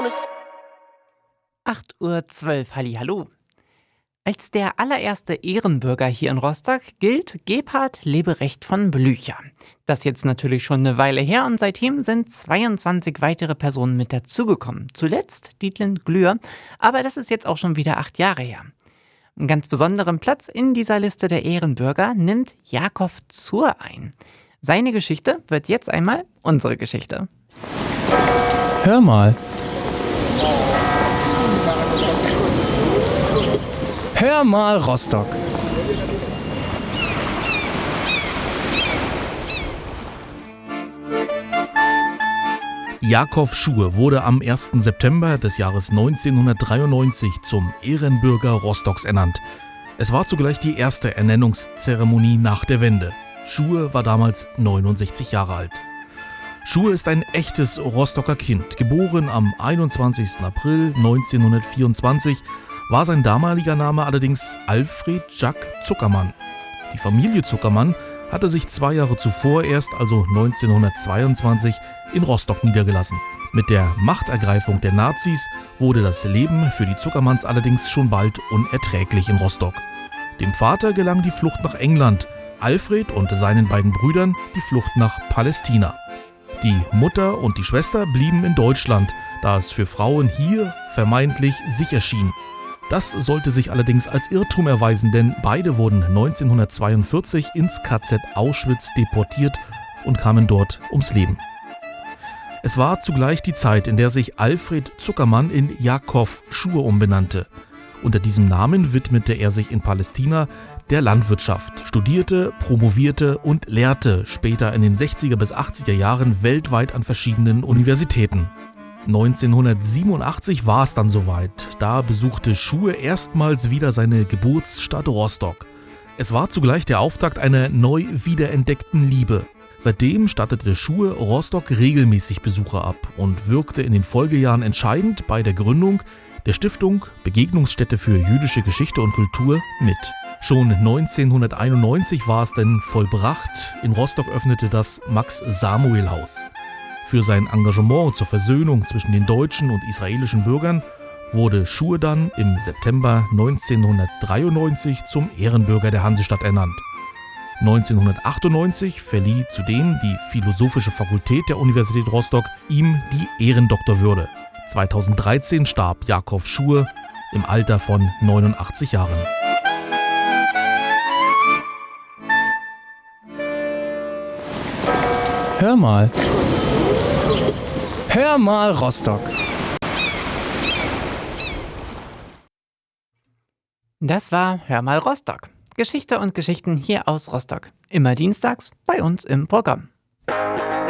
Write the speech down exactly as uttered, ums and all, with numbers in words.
acht Uhr zwölf, hallihallo. Als der allererste Ehrenbürger hier in Rostock gilt Gebhard Leberecht von Blücher. Das ist jetzt natürlich schon eine Weile her und seitdem sind zweiundzwanzig weitere Personen mit dazugekommen. Zuletzt Dietlind Glür, aber das ist jetzt auch schon wieder acht Jahre her. Einen ganz besonderen Platz in dieser Liste der Ehrenbürger nimmt Jakob Zur ein. Seine Geschichte wird jetzt einmal unsere Geschichte. Hör mal. Hör mal, Rostock. Jakob Schur wurde am ersten September des Jahres neunzehnhundertdreiundneunzig zum Ehrenbürger Rostocks ernannt. Es war zugleich die erste Ernennungszeremonie nach der Wende. Schur war damals neunundsechzig Jahre alt. Schur ist ein echtes Rostocker Kind. Geboren am einundzwanzigsten April neunzehnhundertvierundzwanzig, war sein damaliger Name allerdings Alfred Jack Zuckermann. Die Familie Zuckermann hatte sich zwei Jahre zuvor erst, also neunzehnhundertzweiundzwanzig, in Rostock niedergelassen. Mit der Machtergreifung der Nazis wurde das Leben für die Zuckermanns allerdings schon bald unerträglich in Rostock. Dem Vater gelang die Flucht nach England, Alfred und seinen beiden Brüdern die Flucht nach Palästina. Die Mutter und die Schwester blieben in Deutschland, da es für Frauen hier vermeintlich sicher schien. Das sollte sich allerdings als Irrtum erweisen, denn beide wurden neunzehnhundertzweiundvierzig ins K Z Auschwitz deportiert und kamen dort ums Leben. Es war zugleich die Zeit, in der sich Alfred Zuckermann in Jakob Schur umbenannte. Unter diesem Namen widmete er sich in Palästina der Landwirtschaft, studierte, promovierte und lehrte später in den sechziger bis achtziger Jahren weltweit an verschiedenen Universitäten. neunzehnhundertsiebenundachtzig war es dann soweit. Da besuchte Schur erstmals wieder seine Geburtsstadt Rostock. Es war zugleich der Auftakt einer neu wiederentdeckten Liebe. Seitdem stattete Schur Rostock regelmäßig Besucher ab und wirkte in den Folgejahren entscheidend bei der Gründung der Stiftung Begegnungsstätte für jüdische Geschichte und Kultur mit. Schon neunzehnhunderteinundneunzig war es denn vollbracht. In Rostock öffnete das Max-Samuel-Haus. Für sein Engagement zur Versöhnung zwischen den deutschen und israelischen Bürgern wurde Schur dann im September neunzehnhundertdreiundneunzig zum Ehrenbürger der Hansestadt ernannt. neunzehnhundertachtundneunzig verlieh zudem die Philosophische Fakultät der Universität Rostock ihm die Ehrendoktorwürde. zweitausenddreizehn starb Jakob Schur im Alter von neunundachtzig Jahren. Hör mal. Hör mal, Rostock. Das war Hör mal Rostock. Geschichte und Geschichten hier aus Rostock. Immer dienstags bei uns im Programm.